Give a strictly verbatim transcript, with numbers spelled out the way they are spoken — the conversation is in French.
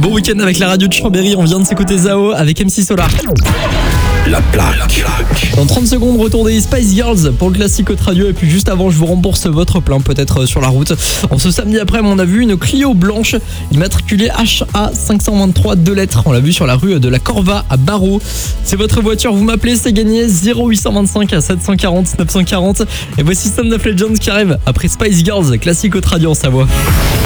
Bon week-end avec la radio de Chambéry, on vient de s'écouter Zao avec M C Solar. La plaque. Dans trente secondes, retour des Spice Girls pour le classique Haute Radio. Et puis juste avant, je vous rembourse votre plein, peut-être sur la route. En ce samedi après, on a vu une Clio blanche immatriculée H A cinq cent vingt-trois, deux lettres. On l'a vu sur la rue de la Corva à Barreau. C'est votre voiture, vous m'appelez, c'est gagné. Zéro huit cent vingt-cinq à sept cent quarante neuf cent quarante. Et voici Son of Legends qui arrive après Spice Girls, classique Haute Radio en Savoie.